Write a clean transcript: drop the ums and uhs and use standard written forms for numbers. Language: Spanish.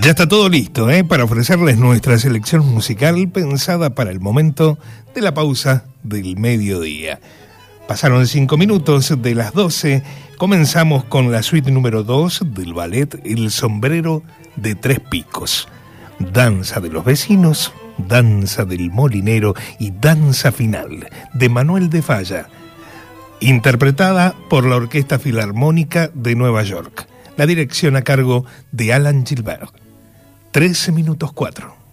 Ya está todo listo, para ofrecerles nuestra selección musical pensada para el momento de la pausa del mediodía. Pasaron 5 minutos de las 12, comenzamos con la suite número 2 del ballet El sombrero de 3 picos. Danza de los vecinos, danza del molinero y danza final de Manuel de Falla, interpretada por la Orquesta Filarmónica de Nueva York. La dirección a cargo de Alan Gilbert. 13 minutos 4.